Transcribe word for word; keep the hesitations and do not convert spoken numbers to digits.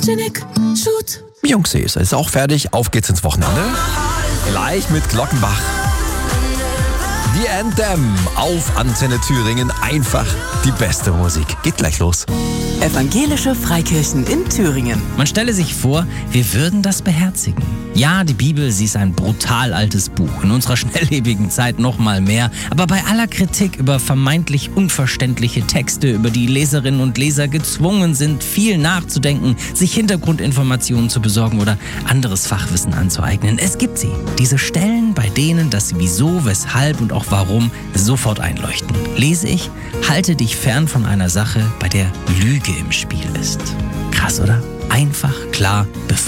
Photogenic, shoot. Beyoncé ist auch fertig. Auf geht's ins Wochenende. Gleich mit Glockenbach. Die Anthem auf Antenne Thüringen. Einfach die beste Musik. Geht gleich los. Evangelische Freikirchen in Thüringen. Man stelle sich vor, wir würden das beherzigen. Ja, die Bibel, sie ist ein brutal altes Buch. In unserer schnelllebigen Zeit noch mal mehr. Aber bei aller Kritik über vermeintlich unverständliche Texte, über die Leserinnen und Leser gezwungen sind, viel nachzudenken, sich Hintergrundinformationen zu besorgen oder anderes Fachwissen anzueignen. Es gibt sie. Diese Stellen, bei denen das Wieso, Weshalb und auch Warum sofort einleuchten. Lese ich, halte dich fern von einer Sache, bei der Lüge im Spiel ist. Krass, oder? Einfach, klar, bevor